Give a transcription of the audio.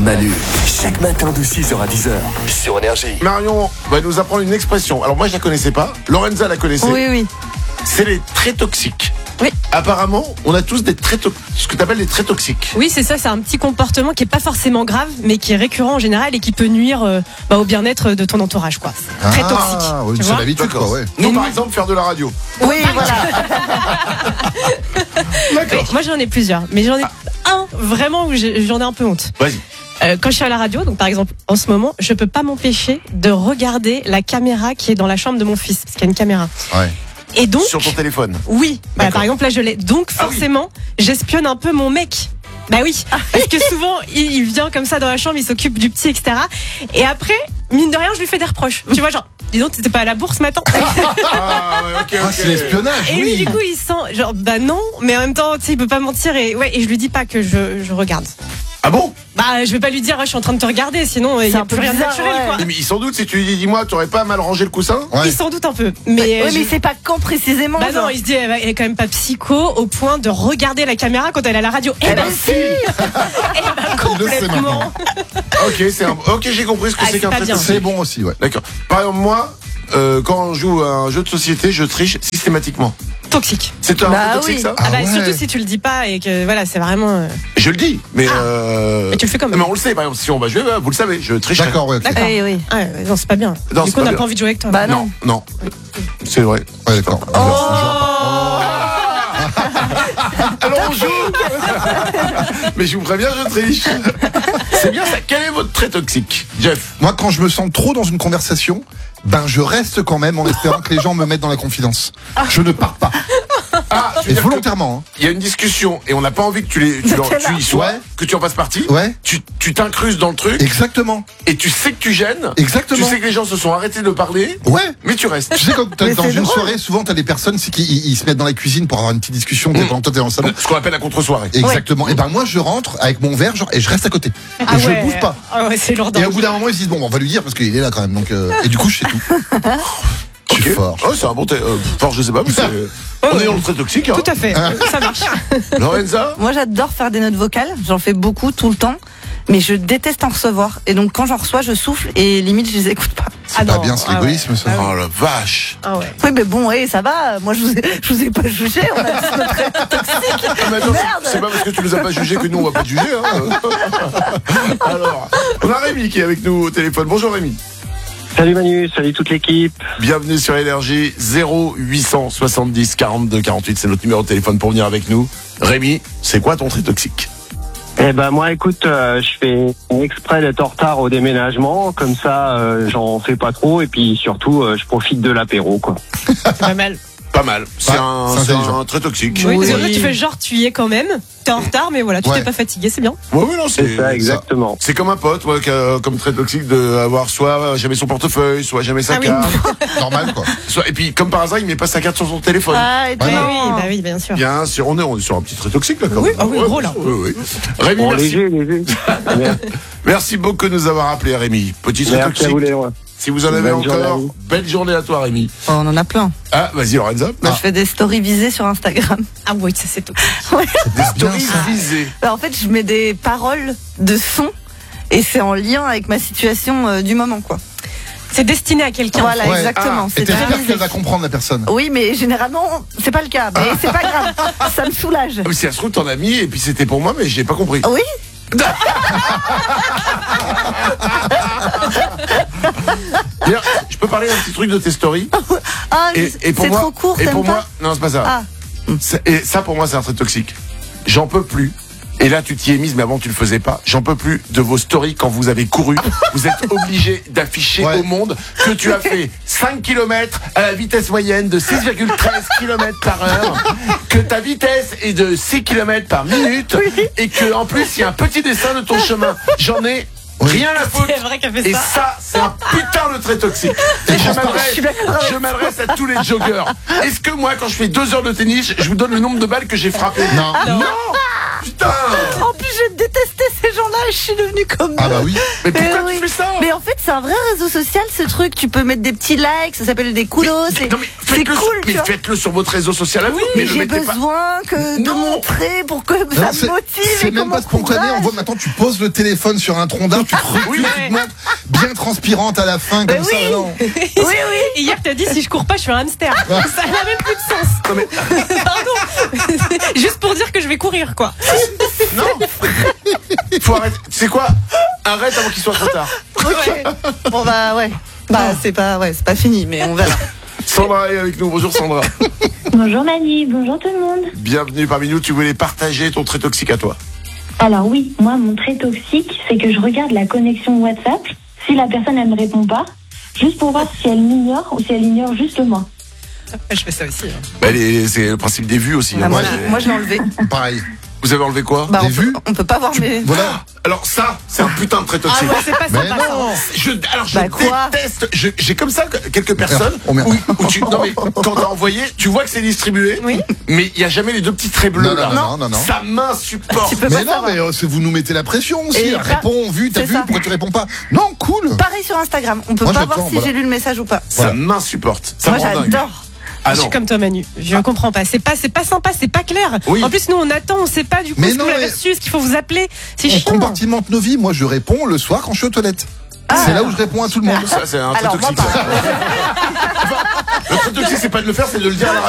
Manu, chaque matin de 6h à 10h sur Énergie. Marion va nous apprendre une expression. Alors moi je la connaissais pas, Lorenza la connaissait. Oui. C'est les traits toxiques. Oui. Apparemment, on a tous des traits ce que tu appelles des traits toxiques. Oui, c'est ça, c'est un petit comportement qui est pas forcément grave, mais qui est récurrent en général et qui peut nuire au bien-être de ton entourage, quoi. C'est très toxique. Oui, tu c'est vois l'habitude, quoi, ouais. Nous, par exemple, faire de la radio. Oui, voilà. D'accord. Oui, moi j'en ai plusieurs, mais j'en ai un vraiment où j'en ai un peu honte. Vas-y. Quand je suis à la radio, donc par exemple en ce moment, je peux pas m'empêcher de regarder la caméra qui est dans la chambre de mon fils, parce qu'il y a une caméra. Ouais. Et donc, Sur ton téléphone. oui, bah, D'accord. par exemple là je l'ai. Donc forcément, j'espionne un peu mon mec. Bah oui, parce que souvent il vient comme ça dans la chambre, il s'occupe du petit, etc. Et après, mine de rien, je lui fais des reproches. Tu vois, genre, dis donc, t'étais pas à la bourse ce matin. Ah, ouais, ok. Ah, c'est l'espionnage, Et lui, du coup, il sent, genre, bah non, mais en même temps, tu sais, il peut pas mentir et je lui dis pas que je regarde. Ah bon? Bah, je vais pas lui dire, je suis en train de te regarder, sinon, il y a un plus peu rien de bizarre, naturel, ouais. quoi. Mais sans doute, si tu lui dis, dis-moi, t'aurais pas mal rangé le coussin? Ouais. Il s'en doute un peu. Mais, Oui, mais il sait pas quand précisément. bah non, genre. il se dit, elle est quand même pas psycho au point de regarder la caméra quand elle est à la radio. Eh ben si! Eh ben Il le sait complètement. maintenant. Ok, j'ai compris ce que Ah, c'est c'est qu'un pas trait bien. toxique. C'est bon aussi, ouais. D'accord. Par exemple, moi, quand on joue à un jeu de société, je triche systématiquement. Toxique. C'est un Bah trait toxique, oui. ça? Ah bah, ouais. surtout si tu le dis pas et que, voilà, c'est vraiment. Je le dis, mais Mais tu le fais quand même. Mais on le sait, par exemple, si on va jouer, vous le savez, je triche. D'accord, ouais, ok. D'accord. Oui, oui. Ah, ouais, non, c'est pas bien. Non, Du c'est coup, on pas n'a bien. pas envie de jouer avec toi. Bah Non, non. C'est vrai. Ouais, d'accord. Alors on joue. Mais je vous préviens, je triche. C'est bien ça. Quel est votre trait toxique, Jeff? Moi, quand je me sens trop dans une conversation, je reste quand même en espérant que les gens me mettent dans la confidence. Je ne pars pas. Ah, tu veux Et dire que volontairement. il y a une discussion et on n'a pas envie que tu y sois, Ouais. que tu en fasses partie. Ouais. Tu t'incrustes dans le truc Exactement. et tu sais que tu gênes. Exactement. Tu sais que les gens se sont arrêtés de parler, Ouais. mais tu restes. Tu sais, quand t'es Mais dans c'est une drôle. soirée, souvent, t'as des personnes qui se mettent dans la cuisine pour avoir une petite discussion pendant que toi t'es dans le salon. Ce qu'on appelle la contre-soirée. Exactement. Et moi, je rentre avec mon verre, genre, et je reste à côté. Et je bouge pas. Ah ouais, c'est lourd. Et au bout d'un moment, ils se disent, bon, on va lui dire parce qu'il est là quand même. Donc, et du coup, je sais tout. Je suis Ok. fort. Oh, c'est un bon fort, je sais pas, mais on est dans le trait toxique. Hein. Tout à fait, ça marche. Lorenza? Moi, j'adore faire des notes vocales. J'en fais beaucoup, tout le temps. Mais je déteste en recevoir. Et donc, quand j'en reçois, je souffle et limite, je les écoute pas. C'est pas bien, c'est l'égoïsme, ça. Oh la vache. Ah ouais. Oui, mais bon, ça va. Moi, je vous ai pas jugé. On a tous notre trait toxique. Ah, mais attends, Merde. c'est pas parce que tu nous as pas jugé que nous on va pas te juger. Hein. Alors, on a Rémi qui est avec nous au téléphone. Bonjour Rémi. Salut Manu, salut toute l'équipe. Bienvenue sur Énergie. 0870 42 48, c'est notre numéro de téléphone pour venir avec nous. Rémi, c'est quoi ton trait toxique? Eh ben moi écoute, je fais exprès d'être en retard au déménagement, comme ça j'en fais pas trop et puis surtout je profite de l'apéro quoi. C'est pas mal. Pas mal. C'est Ouais, un, c'est c'est intelligent. un trait toxique. Oui, Oui. c'est vrai, tu fais genre, tu y es quand même. T'es en retard, mais voilà, tu Ouais. t'es pas fatigué, c'est bien. Ouais, oui, non, C'est ça exactement. C'est comme un pote, ouais, qui a comme trait toxique de avoir soit jamais son portefeuille, soit jamais sa Ah oui. carte. Normal, quoi. Et puis, comme par hasard, il met pas sa carte sur son téléphone. Ah, et Ouais, Oui, non. oui, bien sûr. Bien sûr, on est sur un petit trait toxique là quand Oui, même. ah oui, Ouais, gros, là. oui, oui. Rémi, Bon, merci. léger. Merci beaucoup de nous avoir appelé Rémi. Petit trait Merci à toxique. vous les rois. Si vous en avez Bonne journée à encore, vous. belle journée à toi Rémi. Oh, on en a plein. Ah, vas-y Lorenza. Moi, je fais des stories visées sur Instagram. Ah oui, ça c'est tout. Story ça. visée. En fait, je mets des paroles de son et c'est en lien avec ma situation du moment, quoi. C'est destiné à quelqu'un. Voilà, Ouais. exactement. Et C'est très t'espères visé. qu'elle va comprendre la personne. Oui, mais généralement, c'est pas le cas. Mais c'est pas grave. Ça me soulage. Ah, mais si ça se trouve, t'en as mis et puis c'était pour moi, mais j'ai pas compris. Oui. D'ailleurs, je peux parler d'un petit truc de tes stories. Ah, Et pour c'est moi, trop court, et t'aimes pour pas moi, non, c'est pas ça. Ah. Et ça, pour moi, c'est un trait toxique. J'en peux plus. Et là, tu t'y es mise, mais avant, tu le faisais pas. J'en peux plus de vos stories quand vous avez couru. Vous êtes obligé d'afficher Ouais. au monde que tu as fait 5 km à la vitesse moyenne de 6,13 km par heure, que ta vitesse est de 6 km par minute, et que, en plus, il y a un petit dessin de ton chemin. J'en ai rien à foutre. C'est vrai qu'elle fait Et ça. ça, c'est un putain de trait toxique. Et je m'adresse à tous les joggeurs. Est-ce que moi, quand je fais 2 heures de tennis, je vous donne le nombre de balles que j'ai frappées? Non. Non. putain. En plus, je détestais ces gens-là et je suis devenue comme eux. Ah bah oui. Mais pourquoi oui. tu fais ça? Mais en fait, c'est un vrai réseau social, ce truc. Tu peux mettre des petits likes, ça s'appelle des coulos. Non, mais C'est faites-le, cool, mais tu vois. faites-le sur votre réseau social à vous. mais Mais le j'ai mettez pas. besoin de Non. montrer pour que Non, ça me motive. c'est et même comment pas spontané. On voit maintenant, tu poses le téléphone sur un tronc d'arbre, tu te recules, tu te montres bien transpirante à la fin, comme Mais ça. oui. Non. Oui. Et hier, t'as dit si je cours pas, je suis un hamster. Ça n'a même plus de sens. Non, mais Pardon. Juste pour dire que je vais courir, quoi. non. Faut arrêter. C'est quoi? Arrête avant qu'il soit trop tard. Ok. Bon bah ouais. Bah c'est pas fini, mais on verra. Sandra est avec nous. Bonjour Sandra. Bonjour Mani, bonjour tout le monde. Bienvenue parmi nous. Tu voulais partager ton trait toxique à toi. Alors oui, moi mon trait toxique, c'est que je regarde la connexion WhatsApp, si la personne elle me répond pas, juste pour voir si elle m'ignore ou si elle ignore juste moi. Je fais ça aussi. Bah, c'est le principe des vues aussi. Bah, hein. moi je l'ai enlevé. Pareil. Vous avez enlevé quoi? Bah, Des vues on peut pas voir mes. Voilà. Alors ça, c'est un putain de trait Ah toxique. ouais, c'est pas Mais sympa, ça. non. Je Bah, quoi déteste. J'ai comme ça quelques personnes Oh, merde. où tu, non mais quand t'as envoyé, tu vois que c'est distribué, Oui. mais il y a jamais les deux petits traits bleus Non, là. non. Ça m'insupporte. Tu peux Mais pas non, savoir. mais vous nous mettez la pression aussi. Et Réponds, vu, t'as c'est vu, ça. pourquoi tu réponds pas? Non, cool. Pareil sur Instagram, on peut Moi, pas j'attends, voir si voilà. j'ai lu le message ou pas. Ça m'insupporte. Ça Moi me rend dingue. j'adore. Ah Je non. suis comme toi, Manu. Je comprends pas. C'est pas sympa, c'est pas clair. Oui. En plus, nous, on attend, on sait pas du coup Mais ce que non, vous l'avez mais- reçu, ce qu'il faut vous appeler. C'est On chiant. compartimente nos vies. Moi, je réponds le soir quand je suis aux toilettes. C'est là où je réponds à tout le monde. Ça c'est un trait Alors, moi, toxique. ça. Le trait toxique, c'est pas de le faire, c'est de le dire à la